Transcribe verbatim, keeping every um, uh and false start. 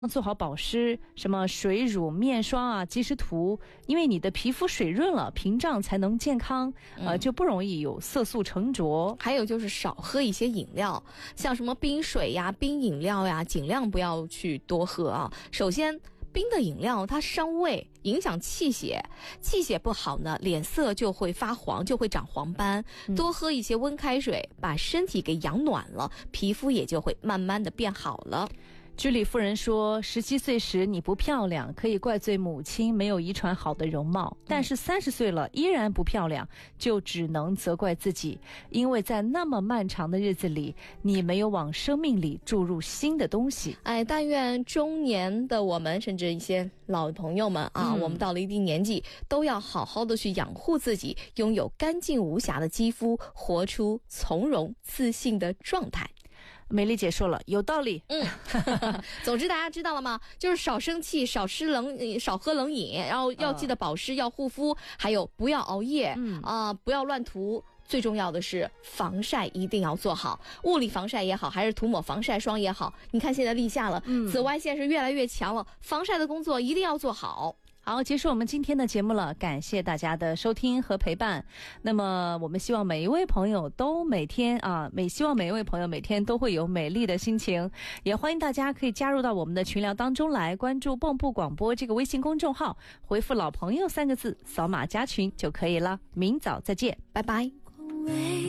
做好保湿，什么水乳面霜啊及时涂，因为你的皮肤水润了，屏障才能健康，呃，就不容易有色素沉着。 还有就是少喝一些饮料，像什么冰水呀、冰饮料呀，尽量不要去多喝啊。首先，冰的饮料它伤胃，影响气血，气血不好呢，脸色就会发黄，就会长黄斑。多喝一些温开水，把身体给养暖了，皮肤也就会慢慢的变好了。 居里夫人说，十七岁时你不漂亮，可以怪罪母亲没有遗传好的容貌，但是三十岁了依然不漂亮，就只能责怪自己，因为在那么漫长的日子里，你没有往生命里注入新的东西。 哎，但愿中年的我们，甚至一些老朋友们啊、嗯，我们到了一定年纪，都要好好的去养护自己，拥有干净无瑕的肌肤，活出从容自信的状态。 美丽姐说了，有道理。 嗯，总之大家知道了吗？就是少生气，少吃冷，少喝冷饮，然后要记得保湿，要护肤，还有不要熬夜，嗯啊、呃，不要乱涂。最重要的是防晒一定要做好，物理防晒也好，还是涂抹防晒霜也好。你看现在立夏了，嗯、紫外线是越来越强了，防晒的工作一定要做好。 好，结束我们今天的节目了，感谢大家的收听和陪伴。那么我们希望每一位朋友都每天啊，每希望每一位朋友每天都会有美丽的心情，也欢迎大家可以加入到我们的群聊当中来，关注蚌埠广播这个微信公众号，回复老朋友三个字，扫码加群就可以了。明早再见， 拜拜。